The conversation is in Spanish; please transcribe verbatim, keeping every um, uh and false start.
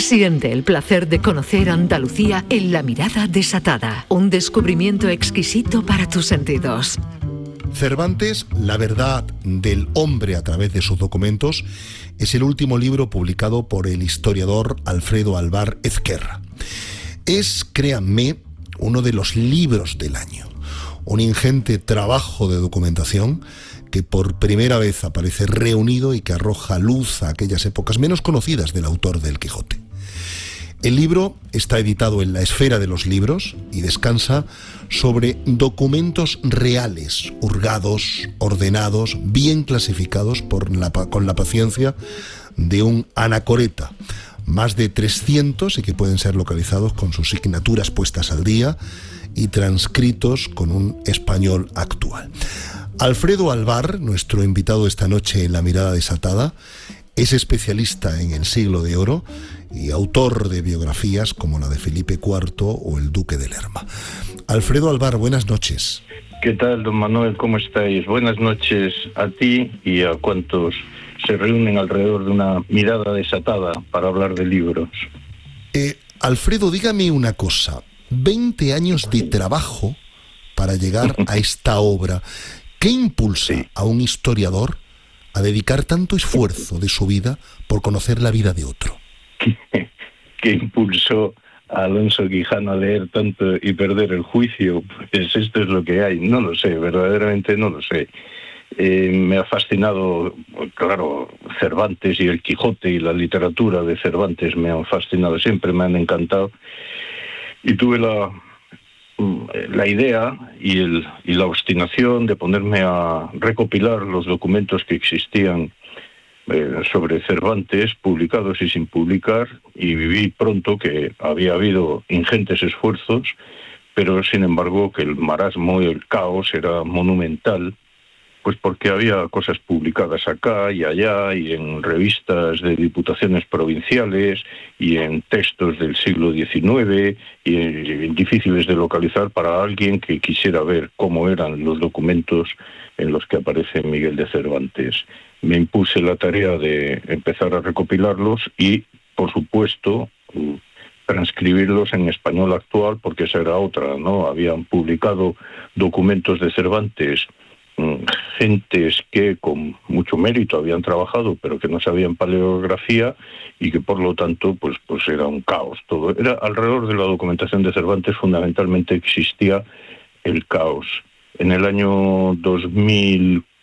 Siente el placer de conocer Andalucía en La Mirada Desatada, un descubrimiento exquisito para tus sentidos. Cervantes, la verdad del hombre a través de sus documentos, es el último libro publicado por el historiador Alfredo Alvar Ezquerra. Es, créanme, uno de los libros del año. Un ingente trabajo de documentación que por primera vez aparece reunido y que arroja luz a aquellas épocas menos conocidas del autor del Quijote. El libro está editado en la Esfera de los Libros y descansa sobre documentos reales, hurgados, ordenados, bien clasificados por la, con la paciencia de un anacoreta. Más de trescientos y que pueden ser localizados con sus signaturas puestas al día y transcritos con un español actual. Alfredo Alvar, nuestro invitado esta noche en La Mirada Desatada, es especialista en el Siglo de Oro y autor de biografías como la de Felipe cuarto o el Duque de Lerma. Alfredo Alvar, buenas noches. ¿Qué tal, don Manuel? ¿Cómo estáis? Buenas noches a ti y a cuantos se reúnen alrededor de una mirada desatada para hablar de libros. Eh, Alfredo, dígame una cosa. veinte años de trabajo para llegar a esta obra. ¿Qué impulsa sí. a un historiador a dedicar tanto esfuerzo de su vida por conocer la vida de otro? ¿Qué, qué impulsó a Alonso Quijano a leer tanto y perder el juicio? Pues esto es lo que hay. No lo sé, verdaderamente no lo sé. Eh, me ha fascinado, claro, Cervantes y el Quijote y la literatura de Cervantes me han fascinado, siempre me han encantado. Y tuve la... la idea y, el, y la obstinación de ponerme a recopilar los documentos que existían eh, sobre Cervantes, publicados y sin publicar, y viví pronto que había habido ingentes esfuerzos, pero sin embargo que el marasmo y el caos era monumental, pues porque había cosas publicadas acá y allá, y en revistas de diputaciones provinciales, y en textos del siglo diecinueve, y en, difíciles de localizar para alguien que quisiera ver cómo eran los documentos en los que aparece Miguel de Cervantes. Me impuse la tarea de empezar a recopilarlos y, por supuesto, transcribirlos en español actual, porque esa era otra, ¿no? Habían publicado documentos de Cervantes gentes que con mucho mérito habían trabajado pero que no sabían paleografía y que por lo tanto pues pues era un caos todo. Era alrededor de la documentación de Cervantes fundamentalmente existía el caos. En el año dos mil